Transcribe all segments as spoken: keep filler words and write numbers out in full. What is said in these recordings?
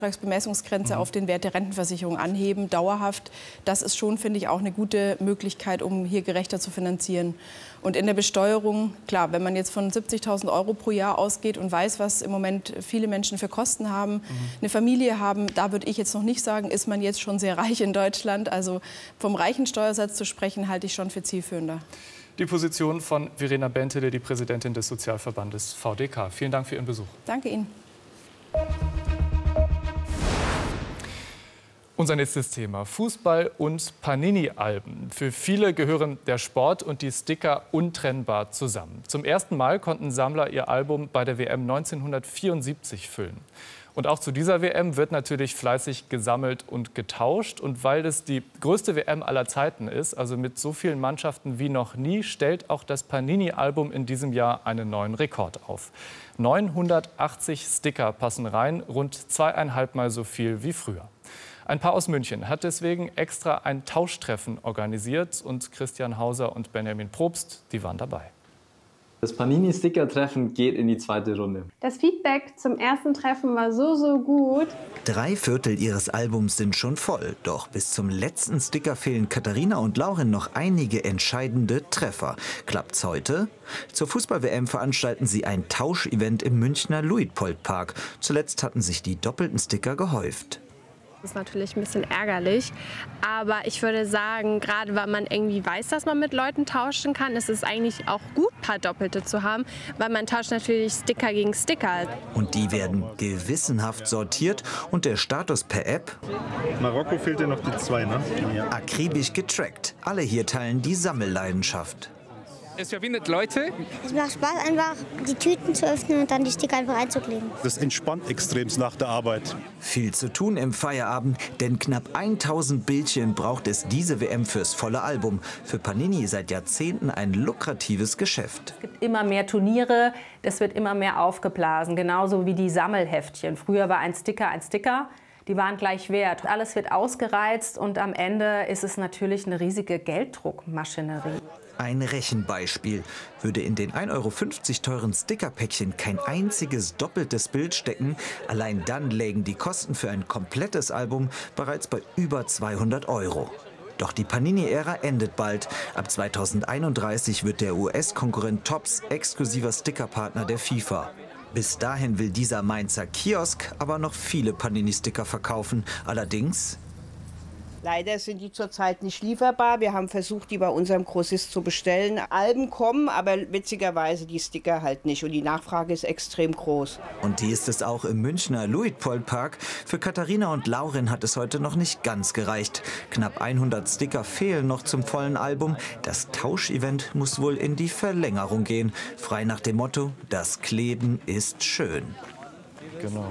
Bemessungsgrenze auf den Wert der Rentenversicherung anheben, dauerhaft. Das ist schon, finde ich, auch eine gute Möglichkeit, um hier gerechter zu finanzieren. Und in der Besteuerung, klar, wenn man jetzt von siebzigtausend Euro pro Jahr ausgeht und weiß, was im Moment viele Menschen für Kosten haben, mhm. eine Familie haben, da würde ich jetzt noch nicht sagen, ist man jetzt schon sehr reich in Deutschland. Also vom reichen Steuersatz zu sprechen, halte ich schon für zielführender. Die Position von Verena Bentele, die Präsidentin des Sozialverbandes V D K. Vielen Dank für Ihren Besuch. Danke Ihnen. Unser nächstes Thema: Fußball und Panini-Alben. Für viele gehören der Sport und die Sticker untrennbar zusammen. Zum ersten Mal konnten Sammler ihr Album bei der W M neunzehnhundertvierundsiebzig füllen. Und auch zu dieser W M wird natürlich fleißig gesammelt und getauscht. Und weil es die größte W M aller Zeiten ist, also mit so vielen Mannschaften wie noch nie, stellt auch das Panini-Album in diesem Jahr einen neuen Rekord auf. neunhundertachtzig Sticker passen rein, rund zweieinhalb Mal so viel wie früher. Ein Paar aus München hat deswegen extra ein Tauschtreffen organisiert und Christian Hauser und Benjamin Probst, die waren dabei. Das Panini-Sticker-Treffen geht in die zweite Runde. Das Feedback zum ersten Treffen war so, so gut. Drei Viertel ihres Albums sind schon voll. Doch bis zum letzten Sticker fehlen Katharina und Lauren noch einige entscheidende Treffer. Klappt's heute? Zur Fußball-W M veranstalten sie ein Tauschevent im Münchner Luitpoldpark. Zuletzt hatten sich die doppelten Sticker gehäuft. Das ist natürlich ein bisschen ärgerlich, aber ich würde sagen, gerade weil man irgendwie weiß, dass man mit Leuten tauschen kann, ist es eigentlich auch gut, ein paar Doppelte zu haben, weil man tauscht natürlich Sticker gegen Sticker. Und die werden gewissenhaft sortiert und der Status per App Marokko fehlte noch die zwei, ne? Ja. Akribisch getrackt. Alle hier teilen die Sammelleidenschaft. Es verbindet Leute. Es macht Spaß, einfach die Tüten zu öffnen und dann die Sticker einfach einzukleben. Das entspannt extremst nach der Arbeit. Viel zu tun im Feierabend, denn knapp tausend Bildchen braucht es diese W M fürs volle Album. Für Panini seit Jahrzehnten ein lukratives Geschäft. Es gibt immer mehr Turniere, das wird immer mehr aufgeblasen, genauso wie die Sammelheftchen. Früher war ein Sticker ein Sticker. Die waren gleich wert. Alles wird ausgereizt und am Ende ist es natürlich eine riesige Gelddruckmaschinerie. Ein Rechenbeispiel. Würde in den ein Euro fünfzig teuren Stickerpäckchen kein einziges doppeltes Bild stecken, allein dann lägen die Kosten für ein komplettes Album bereits bei über zweihundert Euro. Doch die Panini-Ära endet bald. Ab zweitausendeinunddreißig wird der U S-Konkurrent Topps exklusiver Stickerpartner der FIFA. Bis dahin will dieser Mainzer Kiosk aber noch viele Panini-Sticker verkaufen. Allerdings: Leider sind die zurzeit nicht lieferbar. Wir haben versucht, die bei unserem Grossist zu bestellen. Alben kommen, aber witzigerweise die Sticker halt nicht. Und die Nachfrage ist extrem groß. Und die ist es auch im Münchner Luitpoldpark. Für Katharina und Lauren hat es heute noch nicht ganz gereicht. Knapp hundert Sticker fehlen noch zum vollen Album. Das Tauschevent muss wohl in die Verlängerung gehen. Frei nach dem Motto: Das Kleben ist schön. Genau.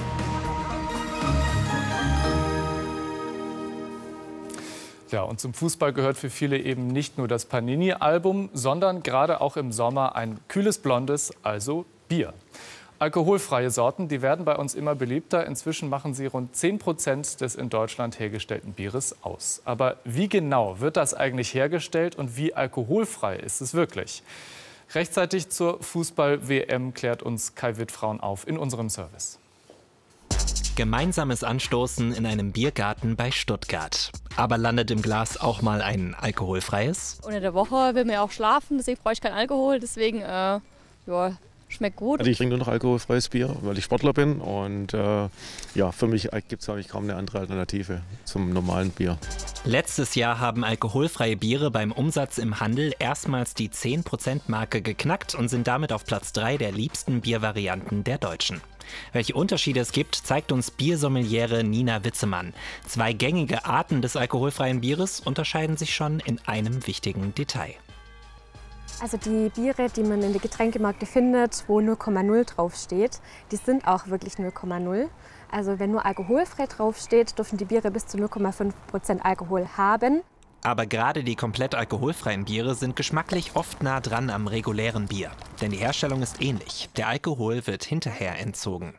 Ja, und zum Fußball gehört für viele eben nicht nur das Panini-Album, sondern gerade auch im Sommer ein kühles Blondes, also Bier. Alkoholfreie Sorten, die werden bei uns immer beliebter. Inzwischen machen sie rund zehn Prozent des in Deutschland hergestellten Bieres aus. Aber wie genau wird das eigentlich hergestellt und wie alkoholfrei ist es wirklich? Rechtzeitig zur Fußball-W M klärt uns Kai Wittfrauen auf in unserem Service. Gemeinsames Anstoßen in einem Biergarten bei Stuttgart. Aber landet im Glas auch mal ein alkoholfreies? Unter der Woche will man ja auch schlafen, deswegen brauche ich keinen Alkohol. Deswegen, äh, ja, schmeckt gut. Also ich trinke nur noch alkoholfreies Bier, weil ich Sportler bin. Und äh, ja, für mich gibt es eigentlich kaum eine andere Alternative zum normalen Bier. Letztes Jahr haben alkoholfreie Biere beim Umsatz im Handel erstmals die zehn Prozent Marke geknackt und sind damit auf Platz drei der liebsten Biervarianten der Deutschen. Welche Unterschiede es gibt, zeigt uns Biersommeliere Nina Witzemann. Zwei gängige Arten des alkoholfreien Bieres unterscheiden sich schon in einem wichtigen Detail. Also die Biere, die man in den Getränkemärkten findet, wo null Komma null draufsteht, die sind auch wirklich null Komma null. Also wenn nur alkoholfrei draufsteht, dürfen die Biere bis zu null Komma fünf Prozent Alkohol haben. Aber gerade die komplett alkoholfreien Biere sind geschmacklich oft nah dran am regulären Bier. Denn die Herstellung ist ähnlich. Der Alkohol wird hinterher entzogen.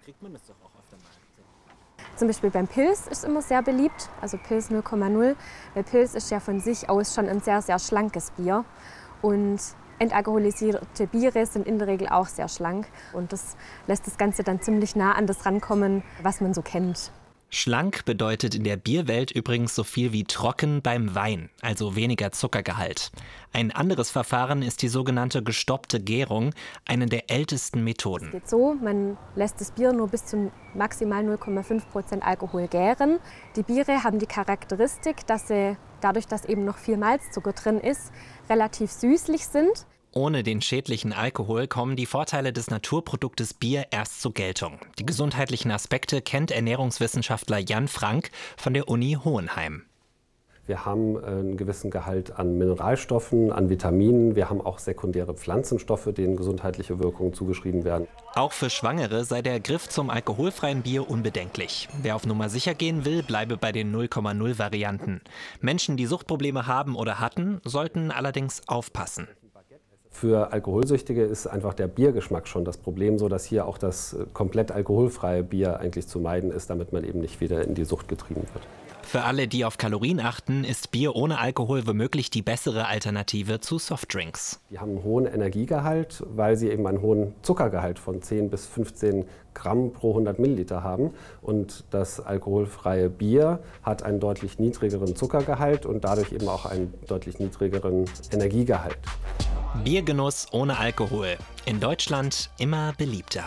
Zum Beispiel beim Pils ist immer sehr beliebt, also Pils null Komma null. Weil Pils ist ja von sich aus schon ein sehr, sehr schlankes Bier. Und entalkoholisierte Biere sind in der Regel auch sehr schlank. Und das lässt das Ganze dann ziemlich nah an das rankommen, was man so kennt. Schlank bedeutet in der Bierwelt übrigens so viel wie trocken beim Wein, also weniger Zuckergehalt. Ein anderes Verfahren ist die sogenannte gestoppte Gärung, eine der ältesten Methoden. Es geht so, man lässt das Bier nur bis zu maximal null Komma fünf Prozent Alkohol gären. Die Biere haben die Charakteristik, dass sie dadurch, dass eben noch viel Malzzucker drin ist, relativ süßlich sind. Ohne den schädlichen Alkohol kommen die Vorteile des Naturproduktes Bier erst zur Geltung. Die gesundheitlichen Aspekte kennt Ernährungswissenschaftler Jan Frank von der Uni Hohenheim. Wir haben einen gewissen Gehalt an Mineralstoffen, an Vitaminen. Wir haben auch sekundäre Pflanzenstoffe, denen gesundheitliche Wirkungen zugeschrieben werden. Auch für Schwangere sei der Griff zum alkoholfreien Bier unbedenklich. Wer auf Nummer sicher gehen will, bleibe bei den null Komma null Varianten. Menschen, die Suchtprobleme haben oder hatten, sollten allerdings aufpassen. Für Alkoholsüchtige ist einfach der Biergeschmack schon das Problem, so dass hier auch das komplett alkoholfreie Bier eigentlich zu meiden ist, damit man eben nicht wieder in die Sucht getrieben wird. Für alle, die auf Kalorien achten, ist Bier ohne Alkohol womöglich die bessere Alternative zu Softdrinks. Die haben einen hohen Energiegehalt, weil sie eben einen hohen Zuckergehalt von zehn bis fünfzehn Gramm pro hundert Milliliter haben. Und das alkoholfreie Bier hat einen deutlich niedrigeren Zuckergehalt und dadurch eben auch einen deutlich niedrigeren Energiegehalt. Biergenuss ohne Alkohol. In Deutschland immer beliebter.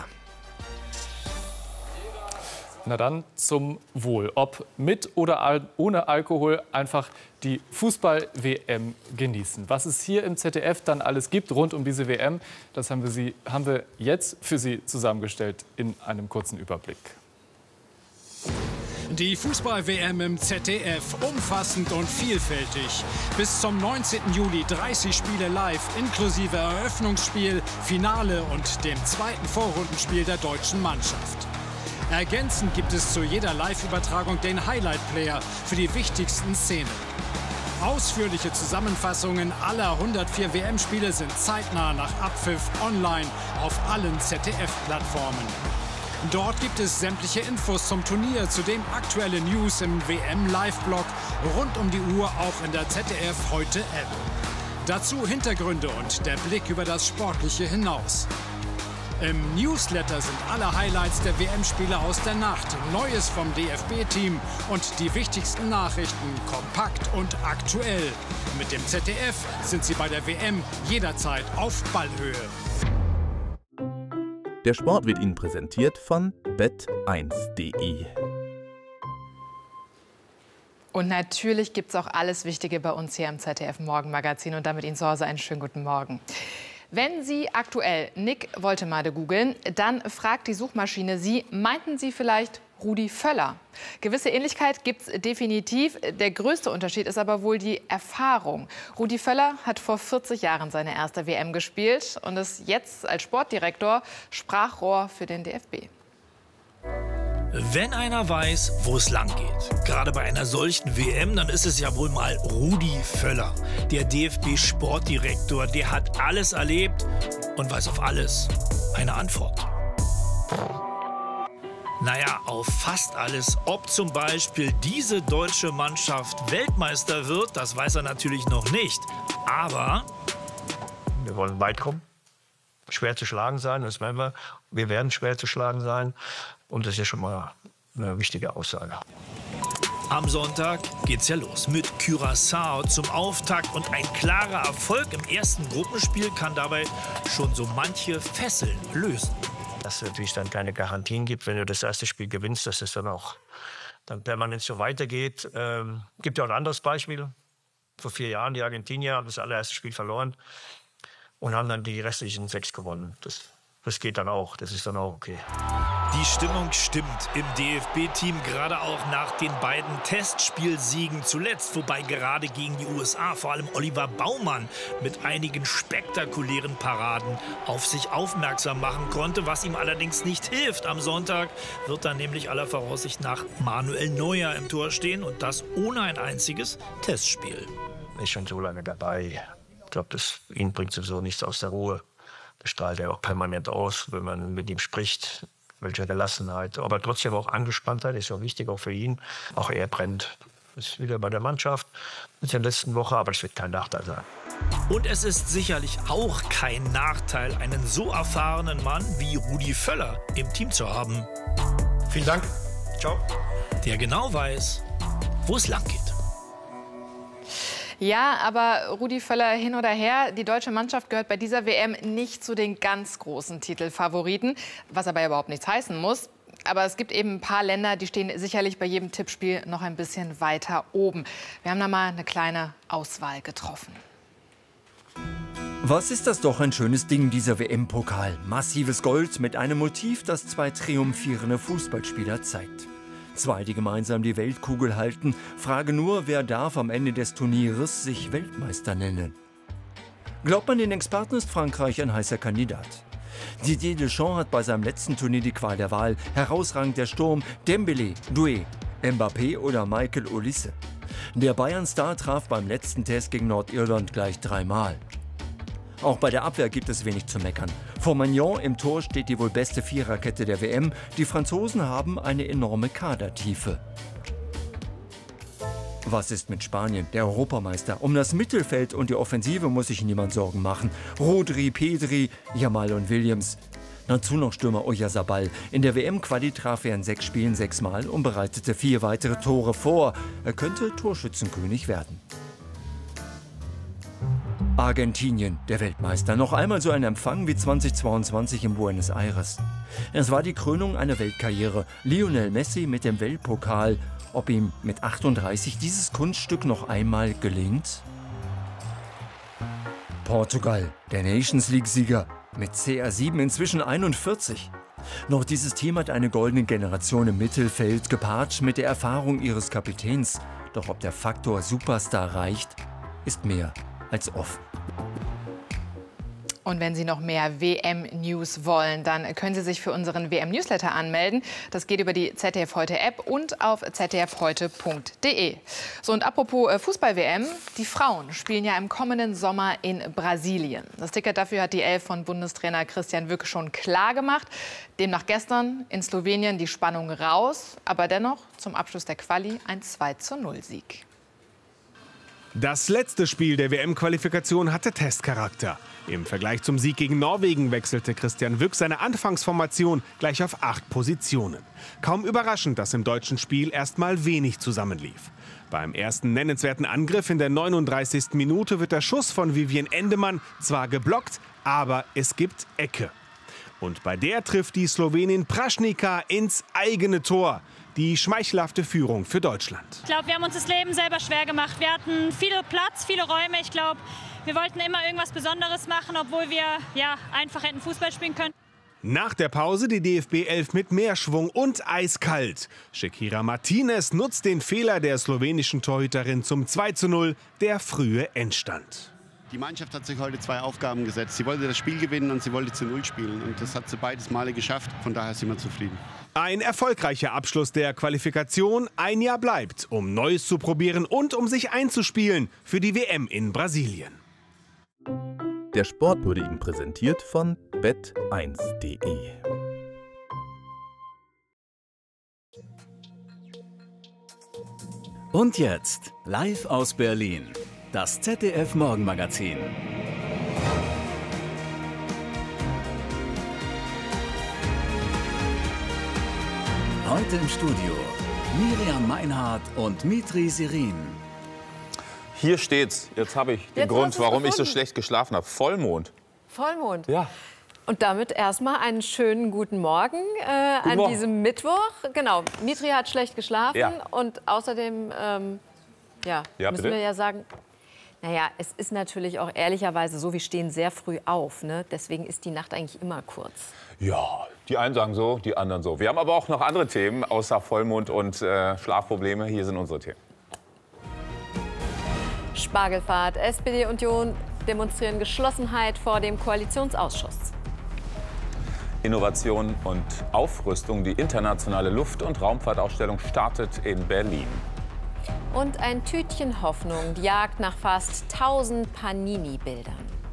Na dann zum Wohl. Ob mit oder al ohne Alkohol, einfach die Fußball-W M genießen. Was es hier im Z D F dann alles gibt rund um diese W M, das haben wir, Sie, haben wir jetzt für Sie zusammengestellt in einem kurzen Überblick. Die Fußball-W M im Z D F, umfassend und vielfältig. Bis zum neunzehnten Juli dreißig Spiele live, inklusive Eröffnungsspiel, Finale und dem zweiten Vorrundenspiel der deutschen Mannschaft. Ergänzend gibt es zu jeder Live-Übertragung den Highlight-Player für die wichtigsten Szenen. Ausführliche Zusammenfassungen aller hundertvier W M-Spiele sind zeitnah nach Abpfiff online auf allen Z D F-Plattformen. Dort gibt es sämtliche Infos zum Turnier, zudem aktuelle News im W M-Live-Blog, rund um die Uhr auch in der Z D F Heute-App. Dazu Hintergründe und der Blick über das Sportliche hinaus. Im Newsletter sind alle Highlights der W M-Spiele aus der Nacht, Neues vom D F B-Team und die wichtigsten Nachrichten kompakt und aktuell. Mit dem Z D F sind Sie bei der W M jederzeit auf Ballhöhe. Der Sport wird Ihnen präsentiert von bet eins punkt de. Und natürlich gibt es auch alles Wichtige bei uns hier im Z D F Morgenmagazin und damit Ihnen zu Hause einen schönen guten Morgen. Wenn Sie aktuell Nick Woltemade googeln, dann fragt die Suchmaschine Sie, meinten Sie vielleicht Rudi Völler? Gewisse Ähnlichkeit gibt es definitiv. Der größte Unterschied ist aber wohl die Erfahrung. Rudi Völler hat vor vierzig Jahren seine erste W M gespielt und ist jetzt als Sportdirektor Sprachrohr für den D F B. Wenn einer weiß, wo es lang geht, gerade bei einer solchen W M, dann ist es ja wohl mal Rudi Völler, der D F B-Sportdirektor. Der hat alles erlebt und weiß auf alles eine Antwort. Naja, auf fast alles. Ob zum Beispiel diese deutsche Mannschaft Weltmeister wird, das weiß er natürlich noch nicht. Aber wir wollen weit kommen, schwer zu schlagen sein, das werden wir. Wir werden schwer zu schlagen sein. Und das ist ja schon mal eine wichtige Aussage. Am Sonntag geht's ja los mit Curaçao zum Auftakt. Und ein klarer Erfolg im ersten Gruppenspiel kann dabei schon so manche Fesseln lösen. Dass es natürlich dann keine Garantien gibt, wenn du das erste Spiel gewinnst, dass es dann auch dann permanent so weitergeht. Ähm, gibt ja auch ein anderes Beispiel. Vor vier Jahren, die Argentinier haben das allererste Spiel verloren und haben dann die restlichen sechs gewonnen. Das Das geht dann auch, das ist dann auch okay. Die Stimmung stimmt im D F B-Team, gerade auch nach den beiden Testspielsiegen zuletzt. Wobei gerade gegen die U S A vor allem Oliver Baumann mit einigen spektakulären Paraden auf sich aufmerksam machen konnte. Was ihm allerdings nicht hilft. Am Sonntag wird dann nämlich aller Voraussicht nach Manuel Neuer im Tor stehen. Und das ohne ein einziges Testspiel. Er ist schon so lange dabei. Ich glaube, das ihn bringt sowieso nichts aus der Ruhe. Das strahlt er auch permanent aus, wenn man mit ihm spricht. Welche Gelassenheit, aber trotzdem auch Angespanntheit, ist ja wichtig auch für ihn. Auch er brennt. Ist wieder bei der Mannschaft mit der letzten Woche, aber es wird kein Nachteil sein. Und es ist sicherlich auch kein Nachteil, einen so erfahrenen Mann wie Rudi Völler im Team zu haben. Vielen Dank. Ciao. der genau weiß, wo es lang geht. Ja, aber Rudi Völler, hin oder her, die deutsche Mannschaft gehört bei dieser W M nicht zu den ganz großen Titelfavoriten, was aber überhaupt nichts heißen muss. Aber es gibt eben ein paar Länder, die stehen sicherlich bei jedem Tippspiel noch ein bisschen weiter oben. Wir haben da mal eine kleine Auswahl getroffen. Was ist das doch ein schönes Ding, dieser W M-Pokal. Massives Gold mit einem Motiv, das zwei triumphierende Fußballspieler zeigt. Zwei, die gemeinsam die Weltkugel halten. Frage nur, wer darf am Ende des Turnieres sich Weltmeister nennen? Glaubt man den Experten, ist Frankreich ein heißer Kandidat. Didier Deschamps hat bei seinem letzten Turnier die Qual der Wahl. Herausragend der Sturm, Dembélé, Doué, Mbappé oder Michael Olise. Der Bayern-Star traf beim letzten Test gegen Nordirland gleich dreimal. Auch bei der Abwehr gibt es wenig zu meckern. Vor Maignan im Tor steht die wohl beste Viererkette der W M. Die Franzosen haben eine enorme Kadertiefe. Was ist mit Spanien, der Europameister? Um das Mittelfeld und die Offensive muss sich niemand Sorgen machen. Rodri, Pedri, Yamal und Williams. Dazu noch Stürmer Oyarzabal. In der W M-Quali traf er in sechs Spielen sechsmal und bereitete vier weitere Tore vor. Er könnte Torschützenkönig werden. Argentinien, der Weltmeister. Noch einmal so ein Empfang wie zweitausendzweiundzwanzig in Buenos Aires. Es war die Krönung einer Weltkarriere. Lionel Messi mit dem Weltpokal. Ob ihm mit achtunddreißig dieses Kunststück noch einmal gelingt? Portugal, der Nations League-Sieger. Mit C R sieben inzwischen einundvierzig. Noch dieses Team hat eine goldene Generation im Mittelfeld, gepaart mit der Erfahrung ihres Kapitäns. Doch ob der Faktor Superstar reicht, ist mehr als offen. Und wenn Sie noch mehr W M-News wollen, dann können Sie sich für unseren W M-Newsletter anmelden. Das geht über die Z D F Heute-App und auf z d f heute punkt d e. So, und apropos Fußball-W M, die Frauen spielen ja im kommenden Sommer in Brasilien. Das Ticket dafür hat die Elf von Bundestrainer Christian Wück schon klar gemacht. Demnach gestern in Slowenien die Spannung raus, aber dennoch zum Abschluss der Quali ein zwei zu null Sieg. Das letzte Spiel der W M-Qualifikation hatte Testcharakter. Im Vergleich zum Sieg gegen Norwegen wechselte Christian Wück seine Anfangsformation gleich auf acht Positionen. Kaum überraschend, dass im deutschen Spiel erst mal wenig zusammenlief. Beim ersten nennenswerten Angriff in der neununddreißigsten Minute wird der Schuss von Vivien Endemann zwar geblockt, aber es gibt Ecke. Und bei der trifft die Slowenin Praschnika ins eigene Tor. Die schmeichelhafte Führung für Deutschland. Ich glaube, wir haben uns das Leben selber schwer gemacht. Wir hatten viel Platz, viele Räume. Ich glaube, wir wollten immer irgendwas Besonderes machen, obwohl wir ja, einfach hätten Fußball spielen können. Nach der Pause die D F B elf mit mehr Schwung und eiskalt. Shakira Martinez nutzt den Fehler der slowenischen Torhüterin zum zwei zu null, der frühe Endstand. Die Mannschaft hat sich heute zwei Aufgaben gesetzt. Sie wollte das Spiel gewinnen und sie wollte zu Null spielen. Und das hat sie beides Male geschafft. Von daher sind wir zufrieden. Ein erfolgreicher Abschluss der Qualifikation. Ein Jahr bleibt, um Neues zu probieren und um sich einzuspielen für die W M in Brasilien. Der Sport wurde Ihnen präsentiert von bet eins punkt de. Und jetzt, live aus Berlin, das Z D F Morgenmagazin. Heute im Studio Miriam Meinhardt und Mitri Sirin. Hier steht's. Jetzt habe ich den Jetzt Grund, warum gefunden. ich so schlecht geschlafen habe. Vollmond. Vollmond. Ja. Und damit erstmal einen schönen guten Morgen äh, Guten an Morgen. diesem Mittwoch. Genau, Mitri hat schlecht geschlafen Ja. und außerdem ähm, ja, Ja, müssen bitte? wir ja sagen, naja, es ist natürlich auch ehrlicherweise so, wir stehen sehr früh auf. Ne? Deswegen ist die Nacht eigentlich immer kurz. Ja, die einen sagen so, die anderen so. Wir haben aber auch noch andere Themen außer Vollmond und äh, Schlafprobleme. Hier sind unsere Themen. Spargelfahrt, S P D und Union demonstrieren Geschlossenheit vor dem Koalitionsausschuss. Innovation und Aufrüstung. Die internationale Luft- und Raumfahrtausstellung startet in Berlin. Und ein Tütchen Hoffnung, die Jagd nach fast tausend Panini-Bildern.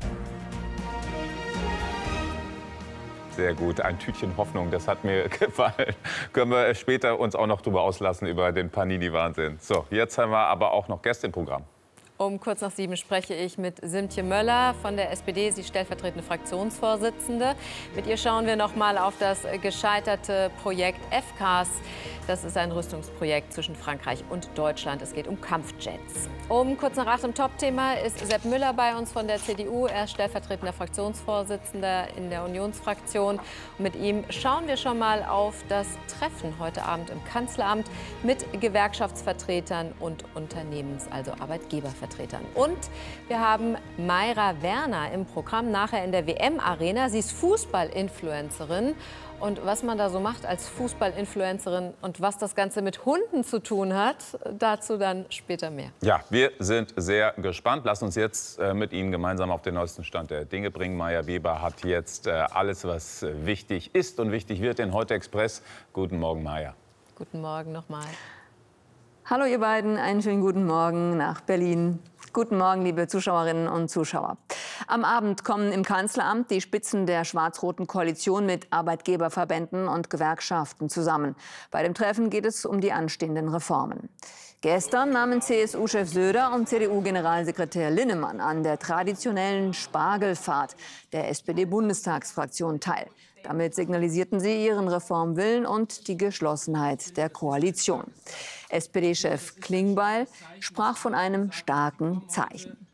Sehr gut, ein Tütchen Hoffnung, das hat mir gefallen. Können wir später uns auch noch drüber auslassen, über den Panini-Wahnsinn. So, jetzt haben wir aber auch noch Gäste im Programm. Um kurz nach sieben spreche ich mit Simtje Möller von der S P D, sie ist stellvertretende Fraktionsvorsitzende. Mit ihr schauen wir noch mal auf das gescheiterte Projekt F C A S. Das ist ein Rüstungsprojekt zwischen Frankreich und Deutschland. Es geht um Kampfjets. Um kurz nach acht im Top-Thema ist Sepp Müller bei uns von der C D U. Er ist stellvertretender Fraktionsvorsitzender in der Unionsfraktion. Und mit ihm schauen wir schon mal auf das Treffen heute Abend im Kanzleramt mit Gewerkschaftsvertretern und Unternehmens-, also Arbeitgebervertretern. Und wir haben Mayra Werner im Programm nachher in der W M-Arena. Sie ist Fußball-Influencerin. Und was man da so macht als Fußball-Influencerin und was das Ganze mit Hunden zu tun hat, dazu dann später mehr. Ja, wir sind sehr gespannt. Lasst uns jetzt äh, mit Ihnen gemeinsam auf den neuesten Stand der Dinge bringen. Maya Weber hat jetzt äh, alles, was äh, wichtig ist und wichtig wird in Heute Express. Guten Morgen, Maya. Guten Morgen nochmal. Hallo ihr beiden, einen schönen guten Morgen nach Berlin. Guten Morgen, liebe Zuschauerinnen und Zuschauer. Am Abend kommen im Kanzleramt die Spitzen der schwarz-roten Koalition mit Arbeitgeberverbänden und Gewerkschaften zusammen. Bei dem Treffen geht es um die anstehenden Reformen. Gestern nahmen C S U-Chef Söder und C D U-Generalsekretär Linnemann an der traditionellen Spargelfahrt der S P D-Bundestagsfraktion teil. Damit signalisierten sie ihren Reformwillen und die Geschlossenheit der Koalition. S P D-Chef Klingbeil sprach von einem starken Zeichen.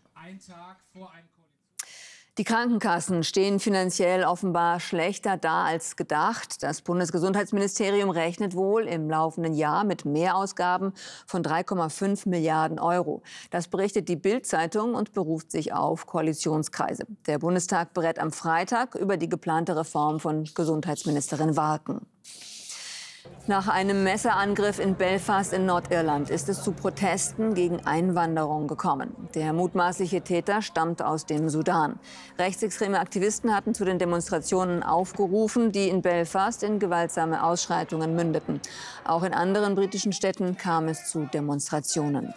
Die Krankenkassen stehen finanziell offenbar schlechter da als gedacht. Das Bundesgesundheitsministerium rechnet wohl im laufenden Jahr mit Mehrausgaben von drei Komma fünf Milliarden Euro. Das berichtet die Bild-Zeitung und beruft sich auf Koalitionskreise. Der Bundestag berät am Freitag über die geplante Reform von Gesundheitsministerin Warken. Nach einem Messerangriff in Belfast in Nordirland ist es zu Protesten gegen Einwanderung gekommen. Der mutmaßliche Täter stammt aus dem Sudan. Rechtsextreme Aktivisten hatten zu den Demonstrationen aufgerufen, die in Belfast in gewaltsame Ausschreitungen mündeten. Auch in anderen britischen Städten kam es zu Demonstrationen.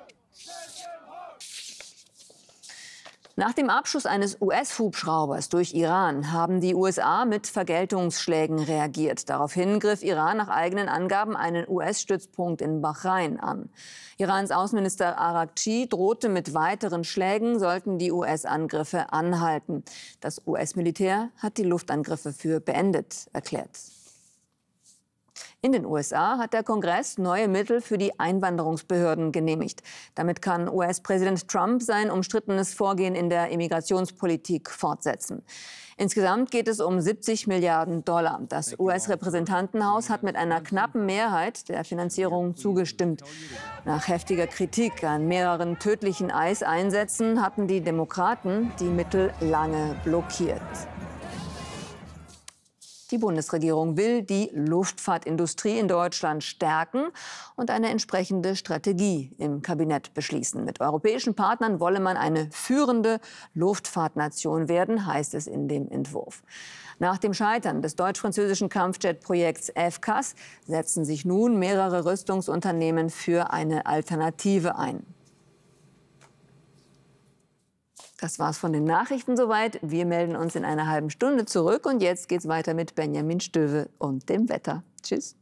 Nach dem Abschuss eines U S-Hubschraubers durch Iran haben die U S A mit Vergeltungsschlägen reagiert. Daraufhin griff Iran nach eigenen Angaben einen U S-Stützpunkt in Bahrain an. Irans Außenminister Araghchi drohte mit weiteren Schlägen, sollten die U S-Angriffe anhalten. Das U S-Militär hat die Luftangriffe für beendet erklärt. In den U S A hat der Kongress neue Mittel für die Einwanderungsbehörden genehmigt. Damit kann U S-Präsident Trump sein umstrittenes Vorgehen in der Immigrationspolitik fortsetzen. Insgesamt geht es um siebzig Milliarden Dollar. Das U S-Repräsentantenhaus hat mit einer knappen Mehrheit der Finanzierung zugestimmt. Nach heftiger Kritik an mehreren tödlichen Eiseinsätzen hatten die Demokraten die Mittel lange blockiert. Die Bundesregierung will die Luftfahrtindustrie in Deutschland stärken und eine entsprechende Strategie im Kabinett beschließen. Mit europäischen Partnern wolle man eine führende Luftfahrtnation werden, heißt es in dem Entwurf. Nach dem Scheitern des deutsch-französischen Kampfjet-Projekts F C A S setzen sich nun mehrere Rüstungsunternehmen für eine Alternative ein. Das war's von den Nachrichten soweit. Wir melden uns in einer halben Stunde zurück. Und jetzt geht's weiter mit Benjamin Stöwe und dem Wetter. Tschüss.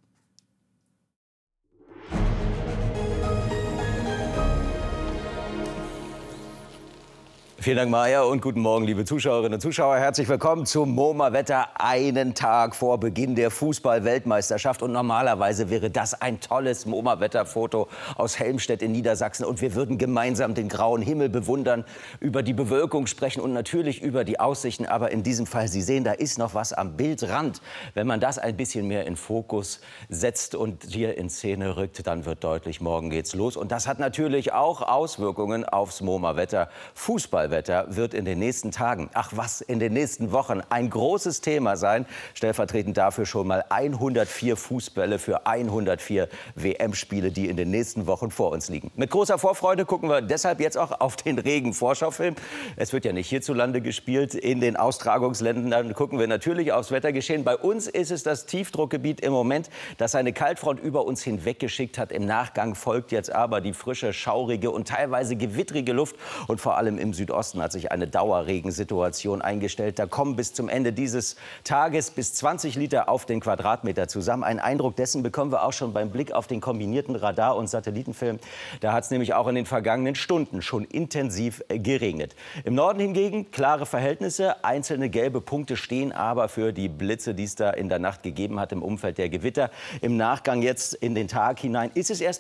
Vielen Dank, Maja, und guten Morgen, liebe Zuschauerinnen und Zuschauer. Herzlich willkommen zum MoMA-Wetter, einen Tag vor Beginn der Fußball-Weltmeisterschaft. Und normalerweise wäre das ein tolles MoMA-Wetter-Foto aus Helmstedt in Niedersachsen. Und wir würden gemeinsam den grauen Himmel bewundern, über die Bewölkung sprechen und natürlich über die Aussichten. Aber in diesem Fall, Sie sehen, da ist noch was am Bildrand. Wenn man das ein bisschen mehr in Fokus setzt und hier in Szene rückt, dann wird deutlich, morgen geht's los. Und das hat natürlich auch Auswirkungen aufs MoMA-Wetter. Fußball Wetter wird in den nächsten Tagen, ach was, in den nächsten Wochen ein großes Thema sein. Stellvertretend dafür schon mal hundertvier Fußbälle für hundertvier W M-Spiele, die in den nächsten Wochen vor uns liegen. Mit großer Vorfreude gucken wir deshalb jetzt auch auf den Regen-Vorschaufilm. Es wird ja nicht hierzulande gespielt. In den Austragungsländern gucken wir natürlich aufs Wettergeschehen. Bei uns ist es das Tiefdruckgebiet im Moment, das eine Kaltfront über uns hinweggeschickt hat. Im Nachgang folgt jetzt aber die frische, schaurige und teilweise gewittrige Luft. Und vor allem im Südosten Osten hat sich eine Dauerregensituation eingestellt. Da kommen bis zum Ende dieses Tages bis zwanzig Liter auf den Quadratmeter zusammen. Einen Eindruck dessen bekommen wir auch schon beim Blick auf den kombinierten Radar- und Satellitenfilm. Da hat es nämlich auch in den vergangenen Stunden schon intensiv geregnet. Im Norden hingegen klare Verhältnisse. Einzelne gelbe Punkte stehen aber für die Blitze, die es da in der Nacht gegeben hat im Umfeld der Gewitter. Im Nachgang jetzt in den Tag hinein ist es erst